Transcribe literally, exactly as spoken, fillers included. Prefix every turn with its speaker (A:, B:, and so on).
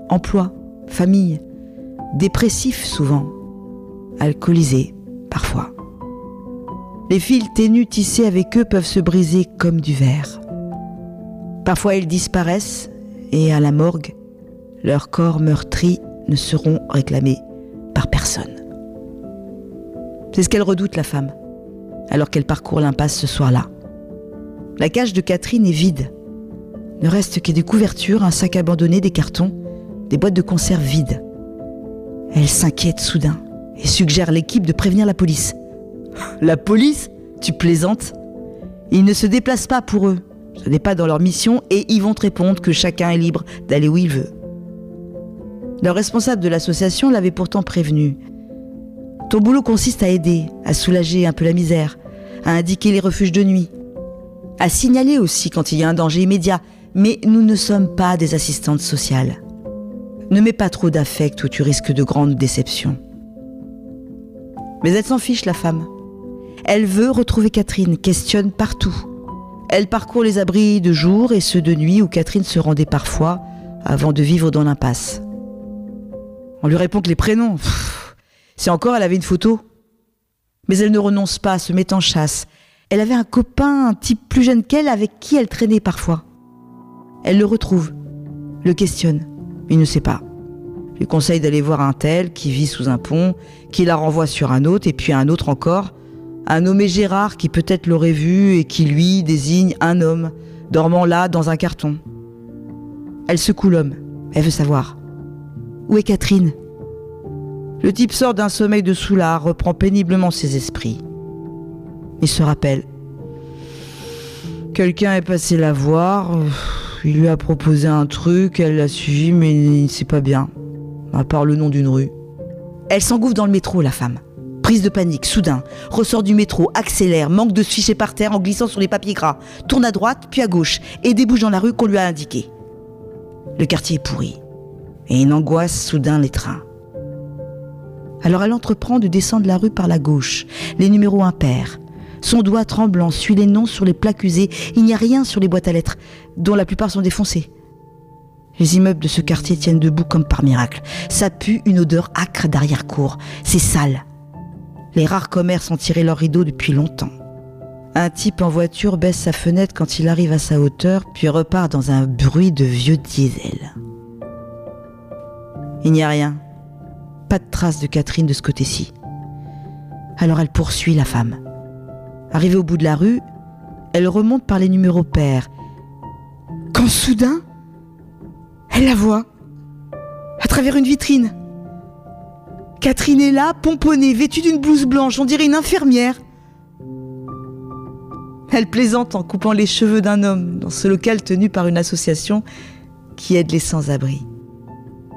A: emploi, famille, dépressif souvent, alcoolisé parfois. Les fils ténus tissés avec eux peuvent se briser comme du verre. Parfois ils disparaissent et à la morgue, leurs corps meurtris ne seront réclamés par personne. C'est ce qu'elle redoute, la femme, alors qu'elle parcourt l'impasse ce soir-là. La cage de Catherine est vide. Ne reste que des couvertures, un sac abandonné, des cartons, des boîtes de conserve vides. Elle s'inquiète soudain et suggère à l'équipe de prévenir la police. La police ? Tu plaisantes ? Ils ne se déplacent pas pour eux. Ce n'est pas dans leur mission et ils vont te répondre que chacun est libre d'aller où il veut. Le responsable de l'association l'avait pourtant prévenu. Ton boulot consiste à aider, à soulager un peu la misère, à indiquer les refuges de nuit, à signaler aussi quand il y a un danger immédiat. Mais nous ne sommes pas des assistantes sociales. Ne mets pas trop d'affect ou tu risques de grandes déceptions. Mais elle s'en fiche, la femme. Elle veut retrouver Catherine, questionne partout. Elle parcourt les abris de jour et ceux de nuit où Catherine se rendait parfois avant de vivre dans l'impasse. On lui répond que les prénoms, pff, si encore elle avait une photo. Mais elle ne renonce pas, se met en chasse. Elle avait un copain, un type plus jeune qu'elle, avec qui elle traînait parfois. Elle le retrouve, le questionne, mais il ne sait pas. Lui conseille d'aller voir un tel qui vit sous un pont, qui la renvoie sur un autre, et puis un autre encore, un nommé Gérard qui peut-être l'aurait vu et qui lui désigne un homme, dormant là dans un carton. Elle secoue l'homme, elle veut savoir. Où est Catherine ? Le type sort d'un sommeil de soulard, reprend péniblement ses esprits. Il se rappelle. Quelqu'un est passé la voir, il lui a proposé un truc, elle l'a suivi, mais il ne sait pas bien, à part le nom d'une rue. Elle s'engouffre dans le métro, la femme. Prise de panique, soudain, ressort du métro, accélère, manque de se ficher par terre en glissant sur les papiers gras, tourne à droite, puis à gauche, et débouche dans la rue qu'on lui a indiquée. Le quartier est pourri, et une angoisse soudain l'étreint. Alors elle entreprend de descendre la rue par la gauche, les numéros impairs. Son doigt tremblant suit les noms sur les plaques usées. Il n'y a rien sur les boîtes à lettres, dont la plupart sont défoncées. Les immeubles de ce quartier tiennent debout comme par miracle. Ça pue une odeur âcre d'arrière-cour. C'est sale. Les rares commerces ont tiré leurs rideaux depuis longtemps. Un type en voiture baisse sa fenêtre quand il arrive à sa hauteur, puis repart dans un bruit de vieux diesel. Il n'y a rien. Pas de trace de Catherine de ce côté-ci. Alors elle poursuit la femme. Arrivée au bout de la rue, elle remonte par les numéros pairs. Quand soudain, elle la voit, à travers une vitrine. Catherine est là, pomponnée, vêtue d'une blouse blanche, on dirait une infirmière. Elle plaisante en coupant les cheveux d'un homme dans ce local tenu par une association qui aide les sans-abri.